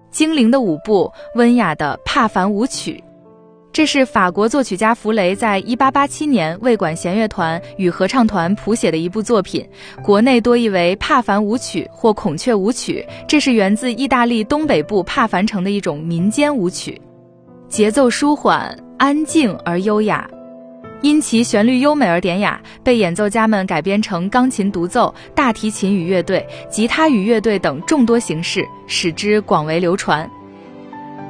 精灵的舞步，温雅的帕凡舞曲。这是法国作曲家弗雷在1887年为管弦乐团与合唱团谱写的一部作品，国内多译为帕凡舞曲或孔雀舞曲。这是源自意大利东北部帕凡城的一种民间舞曲，节奏舒缓、安静而优雅。因其旋律优美而典雅，被演奏家们改编成钢琴独奏、大提琴与乐队、吉他与乐队等众多形式，使之广为流传。